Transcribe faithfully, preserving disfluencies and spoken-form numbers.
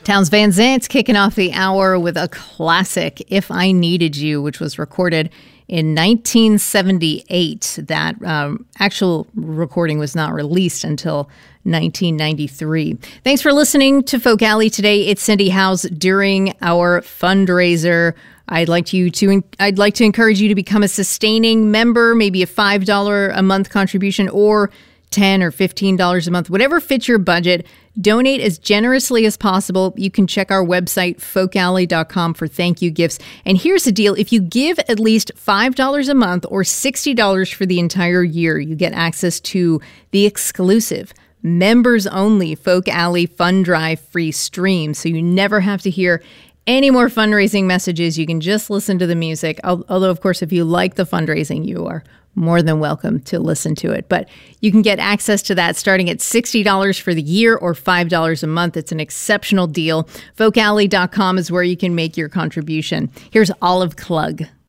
Townes Van Zandt kicking off the hour with a classic, If I Needed You, which was recorded in nineteen seventy-eight. That um, actual recording was not released until nineteen ninety-three. Thanks for listening to Folk Alley today. It's Cindy Howes during our fundraiser. I'd like you to I'd like to encourage you to become a sustaining member, maybe a five dollars a month contribution or ten dollars or fifteen dollars a month, whatever fits your budget. Donate as generously as possible. You can check our website, folk alley dot com, for thank you gifts. And here's the deal. If you give at least five dollars a month or sixty dollars for the entire year, you get access to the exclusive members-only Folk Alley Fund Drive free stream. So you never have to hear any more fundraising messages. You can just listen to the music. Although, of course, if you like the fundraising, you are more than welcome to listen to it. But you can get access to that starting at sixty dollars for the year or five dollars a month. It's an exceptional deal. folk alley dot com is where you can make your contribution. Here's Olive Klug.